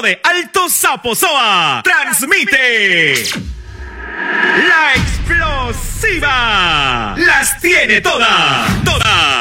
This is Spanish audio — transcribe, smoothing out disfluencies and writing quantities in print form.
de Alto Saposoa transmite La Explosiva. Las tiene todas, todas.